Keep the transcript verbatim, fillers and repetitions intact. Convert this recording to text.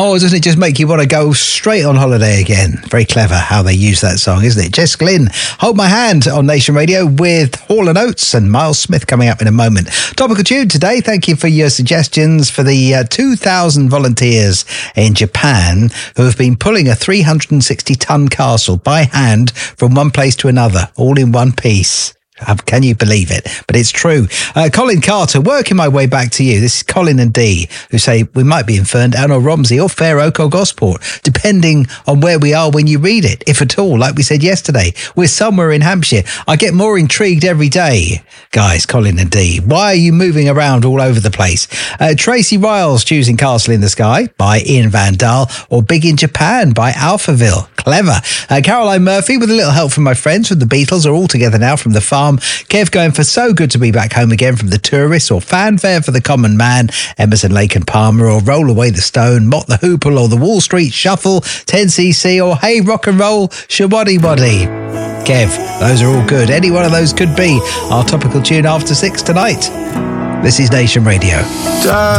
Oh, doesn't it just make you want to go straight on holiday again? Very clever how they use that song, isn't it? Jess Glynn, Hold My Hand on Nation Radio with Hall and Oates and Miles Smith coming up in a moment. Topical tune today. Thank you for your suggestions for the uh, two thousand volunteers in Japan who have been pulling a three hundred sixty tonne castle by hand from one place to another, all in one piece. Can you believe it? But it's true. Uh, Colin Carter, working my way back to you. This is Colin and Dee, who say we might be in Ferndown or Romsey or Fair Oak or Gosport, depending on where we are when you read it, if at all. Like we said yesterday, we're somewhere in Hampshire. I get more intrigued every day. Guys, Colin and Dee, why are you moving around all over the place? Uh, Tracy Riles choosing Castle in the Sky by Ian Van Dahl or Big in Japan by Alphaville. Clever. Uh, Caroline Murphy, with a little help from my friends from the Beatles, are all together now from the farm. Kev going for So Good to Be Back Home Again from The Tourists, or Fanfare for the Common Man, Emerson, Lake and Palmer, or Roll Away the Stone, Mott the Hoople, or The Wall Street Shuffle, ten C C, or Hey Rock and Roll, Shawaddy Waddy. Kev, those are all good. Any one of those could be our topical tune after six tonight. This is Nation Radio.